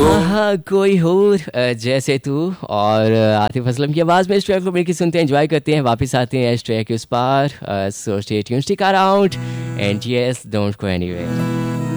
हाँ हाँ कोई और जैसे तू और आतिफ असलम की आवाज़ में इस ट्रैक को मिलकर सुनते हैं, एंजॉय करते हैं, वापस आते हैं इस ट्रैक के उस पार। So stay tuned, stick around and yes don't go anywhere.